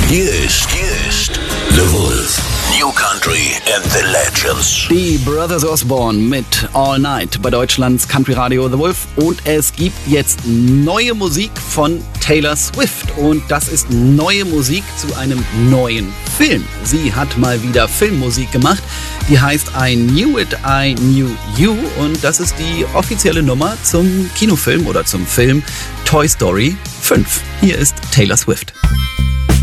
Hier ist The Wolf. New Country and the Legends. Die Brothers Osborne mit All Night bei Deutschlands Country Radio The Wolf. Und es gibt jetzt neue Musik von Taylor Swift. Und das ist neue Musik zu einem neuen Film. Sie hat mal wieder Filmmusik gemacht. Die heißt I Knew It, I Knew You. Und das ist die offizielle Nummer zum Kinofilm oder zum Film Toy Story 5. Hier ist Taylor Swift.